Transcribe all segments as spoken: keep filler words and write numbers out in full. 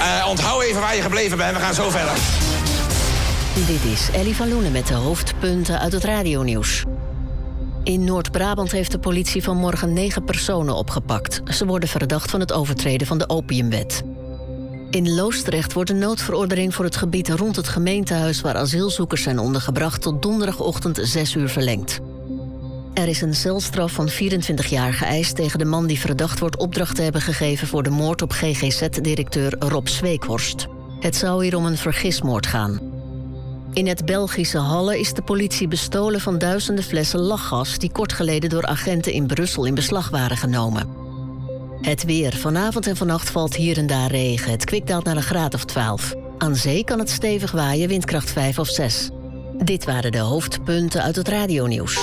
Uh, onthoud even waar je gebleven bent, we gaan zo verder. Dit is Ellie van Loenen met de hoofdpunten uit het radionieuws. In Noord-Brabant heeft de politie vanmorgen negen personen opgepakt. Ze worden verdacht van het overtreden van de opiumwet. In Loosdrecht wordt de noodverordening voor het gebied rond het gemeentehuis waar asielzoekers zijn ondergebracht tot donderdagochtend zes uur verlengd. Er is een celstraf van vierentwintig jaar geëist tegen de man die verdacht wordt opdracht te hebben gegeven voor de moord op G G Z-directeur Rob Zweekhorst. Het zou hier om een vergismoord gaan. In het Belgische Halle is de politie bestolen van duizenden flessen lachgas die kort geleden door agenten in Brussel in beslag waren genomen. Het weer. Vanavond en vannacht valt hier en daar regen. Het kwik daalt naar een graad of twaalf. Aan zee kan het stevig waaien, windkracht vijf of zes. Dit waren de hoofdpunten uit het radionieuws.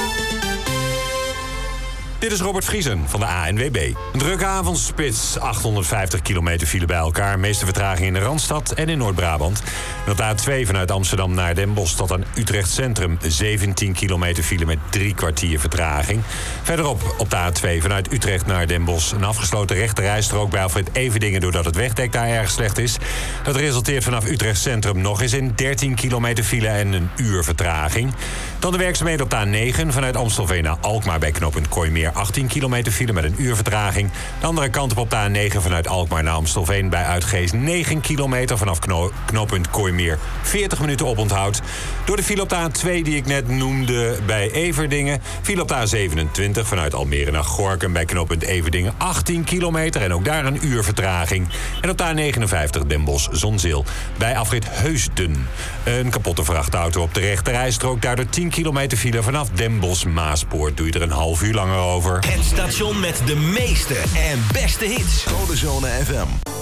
Dit is Robert Vriesen van de A N W B. Een drukke avondspits, achthonderdvijftig kilometer file bij elkaar. Meeste vertraging in de Randstad en in Noord-Brabant. En op de A twee vanuit Amsterdam naar Den Bosch tot aan Utrecht Centrum. zeventien kilometer file met drie kwartier vertraging. Verderop op de A twee vanuit Utrecht naar Den Bosch. Een afgesloten rechterrijstrook bij Alfred Everdingen doordat het wegdek daar erg slecht is. Dat resulteert vanaf Utrecht Centrum nog eens in dertien kilometer file en een uur vertraging. Dan de werkzaamheden op de A negen vanuit Amstelveen naar Alkmaar bij knooppunt Kooimeer. achttien kilometer file met een uur vertraging. De andere kant op op de A negen vanuit Alkmaar naar Amstelveen bij Uitgeest negen kilometer vanaf kno- knooppunt Kooimeer. veertig minuten oponthoud. Door de file op de A twee die ik net noemde bij Everdingen. File op de A zevenentwintig vanuit Almere naar Gorinchem bij knooppunt Everdingen achttien kilometer en ook daar een uur vertraging. En op de A negenenvijftig Den Bosch Zonzeel bij afrit Heusden. Een kapotte vrachtauto op de rechterrijstrook. Daardoor tien kilometer file vanaf Den Bosch Maaspoort. Doe je er een half uur langer over. Het station met de meeste en beste hits. Codezone F M.